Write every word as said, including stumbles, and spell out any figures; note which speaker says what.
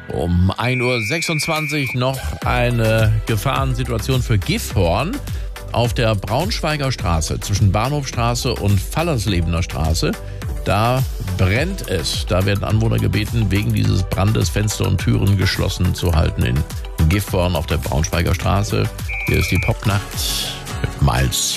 Speaker 1: Um ein Uhr sechsundzwanzig noch eine Gefahrensituation für Gifhorn auf der Braunschweiger Straße zwischen Bahnhofstraße und Fallerslebener Straße. Da brennt es. Da werden Anwohner gebeten, wegen dieses Brandes Fenster und Türen geschlossen zu halten in Gifhorn auf der Braunschweiger Straße. Hier ist die Popnacht mit Miles.